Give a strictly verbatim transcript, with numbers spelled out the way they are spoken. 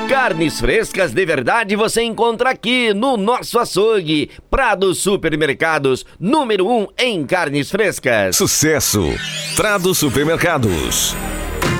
Carnes frescas de verdade você encontra aqui no nosso açougue. Prado Supermercados, número um em carnes frescas. Sucesso! Prado Supermercados.